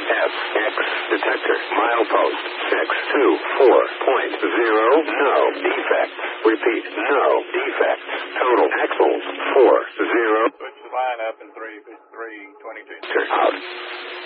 FX detector. Milepost 624.0. No defects. Repeat, no defects. Total axles 40. Switch the line up in 322. Out.